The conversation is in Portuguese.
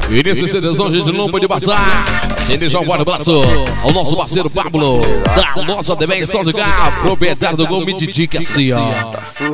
E nesse CDzão, gente, não pode passar sem deixar um forte abraço ao nosso parceiro Pablo, da nossa também São de Gá, proprietário do Gol, me dedica assim, ó.